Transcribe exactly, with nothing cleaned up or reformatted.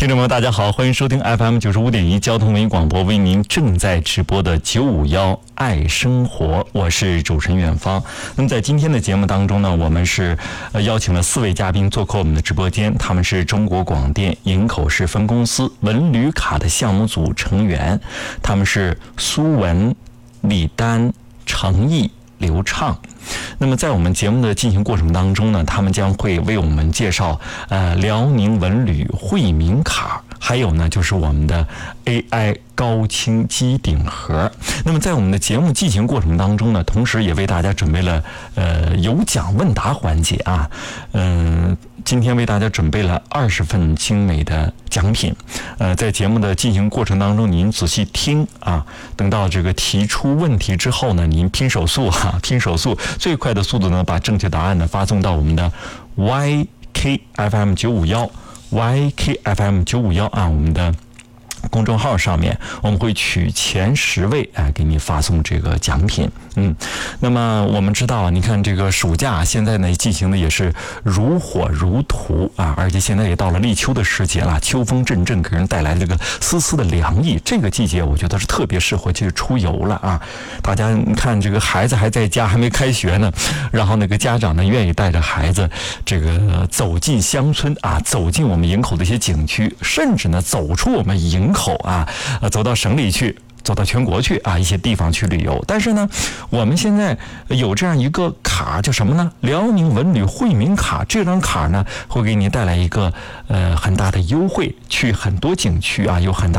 听众朋友大家好，欢迎收听 F M 九十五点一交通文艺广播为您正在直播的九五一爱生活，我是主持人远方。那么在今天的节目当中呢，我们是呃邀请了四位嘉宾做客我们的直播间，他们是中国广电营口市分公司文旅卡的项目组成员，他们是苏文、李丹、程毅、刘畅。那么在我们节目的进行过程当中呢，他们将会为我们介绍呃辽宁文旅惠民卡，还有呢就是我们的 A I 高清机顶盒。那么在我们的节目进行过程当中呢，同时也为大家准备了呃有奖问答环节啊，嗯、呃。今天为大家准备了二十份精美的奖品，呃，在节目的进行过程当中，您仔细听啊，等到这个提出问题之后呢，您拼手速哈、啊，拼手速，最快的速度呢，把正确答案呢发送到我们的 Y K F M 九五一 Y K F M 九五一啊，我们的公众号上面，我们会取前十位哎，给你发送这个奖品。嗯，那么我们知道啊，你看这个暑假现在呢进行的也是如火如荼啊，而且现在也到了立秋的时节了，秋风阵阵，给人带来这个丝丝的凉意。这个季节我觉得是特别适合去出游了啊！大家看这个孩子还在家，还没开学呢，然后那个家长呢愿意带着孩子这个走进乡村啊，走进我们营口的一些景区，甚至呢走出我们营口啊，呃，走到省里去。走到全国去啊，一些地方去旅游。但是呢，我们现在有这样一个卡，叫什么呢？辽宁文旅惠民卡。这张卡呢，会给你带来一个呃很大的优惠，去很多景区啊，有很大